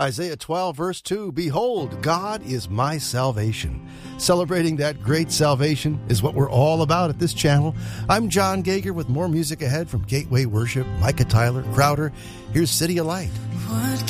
Isaiah 12, verse 2, Behold, God is my salvation. Celebrating that great salvation is what we're all about at this channel. I'm John Gager with more music ahead from Gateway Worship, Micah Tyler, Crowder. Here's City of Light. What